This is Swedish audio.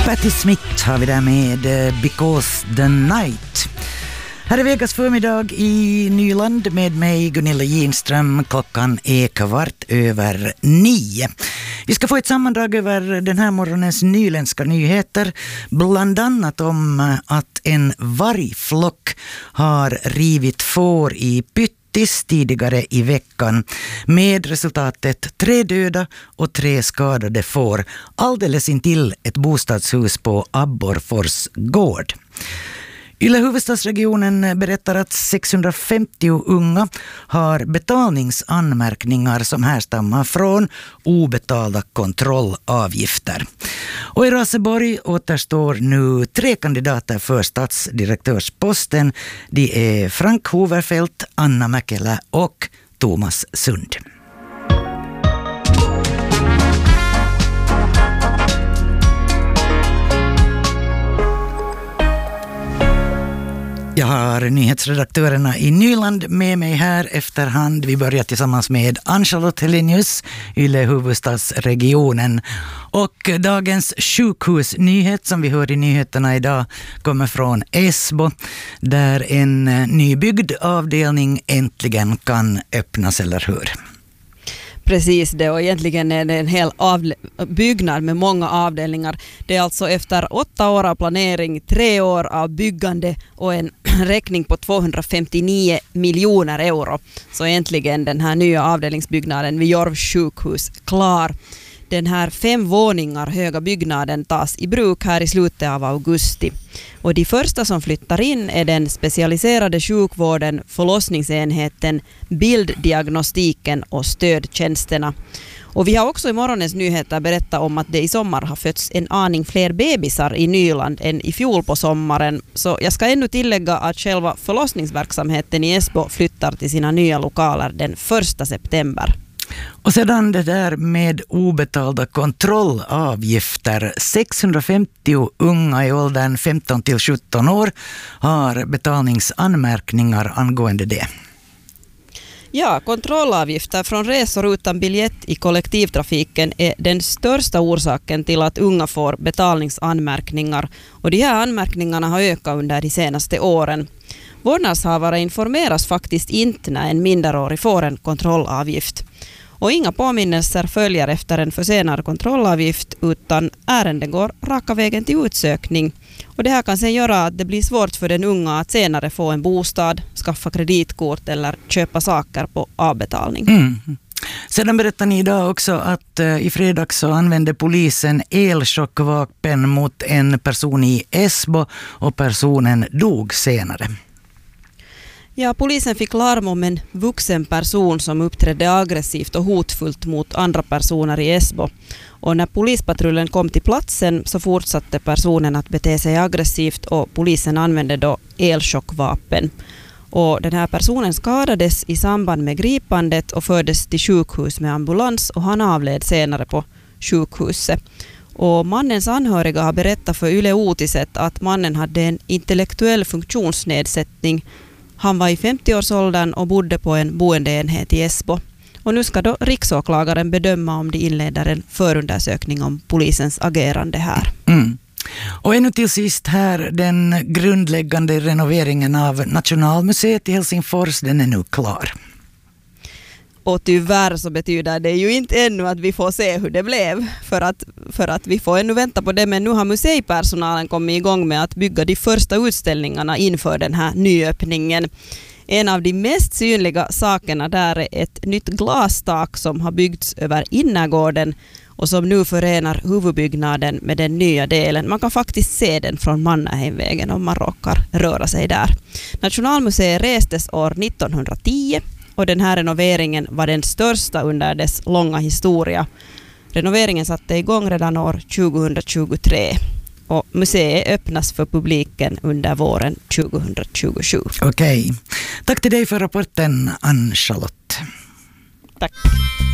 Patti Smith har vi där med Because the Night. Här är Vegas förmiddag i Nyland med mig Gunilla Ginström. Klockan är 9:15. Vi ska få ett sammandrag över den här morgonens nyländska nyheter. Bland annat om att en vargflock har rivit får i Pyttis tidigare i veckan med resultatet 3 döda och 3 skadade får alldeles intill ett bostadshus på Abborrfors gård. Yle huvudstadsregionen berättar att 650 unga har betalningsanmärkningar som härstammar från obetalda kontrollavgifter. Och i Raseborg återstår nu 3 kandidater för stadsdirektörsposten. De är Frank Hoverfeldt, Anna Mäkelä och Thomas Sund. Jag har nyhetsredaktörerna i Nyland med mig här efterhand. Vi börjar tillsammans med Ann-Charlotte Helenius, Yle huvudstadsregionen. Och dagens sjukhusnyhet som vi hör i nyheterna idag kommer från Esbo, där en nybyggd avdelning äntligen kan öppnas, eller hur? Precis det, och egentligen är det en hel byggnad med många avdelningar. Det är alltså efter 8 år av planering, 3 år av byggande och en räkning på 259 miljoner euro. Så egentligen den här nya avdelningsbyggnaden vid Jorv sjukhus klar. Den här 5 våningar höga byggnaden tas i bruk här i slutet av augusti. Och de första som flyttar in är den specialiserade sjukvården, förlossningsenheten, bilddiagnostiken och stödtjänsterna. Och vi har också i morgonens nyheter berättat om att det i sommar har fötts en aning fler bebisar i Nyland än i fjol på sommaren. Så jag ska ännu tillägga att själva förlossningsverksamheten i Esbo flyttar till sina nya lokaler den 1 september. Och sedan det där med obetalda kontrollavgifter. 650 unga i åldern 15 till 17 år har betalningsanmärkningar angående det. Ja, kontrollavgifter från resor utan biljett i kollektivtrafiken är den största orsaken till att unga får betalningsanmärkningar. Och de här anmärkningarna har ökat under de senaste åren. Vårdnadshavare informeras faktiskt inte när en minderårig får en kontrollavgift. Och inga påminnelser följer efter en försenad kontrollavgift, utan ärenden går raka vägen till utsökning. Och det här kan sen göra att det blir svårt för den unga att senare få en bostad, skaffa kreditkort eller köpa saker på avbetalning. Sedan berättar ni idag också att i fredags så använde polisen elchockvapen mot en person i Esbo och personen dog senare. Ja, polisen fick larm om en vuxen person som uppträdde aggressivt och hotfullt mot andra personer i Esbo. Och när polispatrullen kom till platsen så fortsatte personen att bete sig aggressivt och polisen använde då elchockvapen. Och den här personen skadades i samband med gripandet och fördes till sjukhus med ambulans, och han avled senare på sjukhuset. Och mannens anhöriga har berättat för Yle Uutiset att mannen hade en intellektuell funktionsnedsättning. Han var i 50-årsåldern och bodde på en boendeenhet i Esbo. Och nu ska då riksåklagaren bedöma om de inleder en förundersökning om polisens agerande här. Och ännu till sist här, den grundläggande renoveringen av Nationalmuseet i Helsingfors, den är nu klar. Och tyvärr så betyder det ju inte ännu att vi får se hur det blev, för att vi får ännu vänta på det. Men nu har museipersonalen kommit igång med att bygga de första utställningarna inför den här nyöppningen. En av de mest synliga sakerna där är ett nytt glastak som har byggts över innergården och som nu förenar huvudbyggnaden med den nya delen. Man kan faktiskt se den från Mannerheimvägen om man råkar röra sig där. Nationalmuseet restes år 1910. Och den här renoveringen var den största under dess långa historia. Renoveringen satte igång redan år 2023. Och museet öppnas för publiken under våren 2027. Okej. Tack till dig för rapporten, Ann-Charlotte. Tack.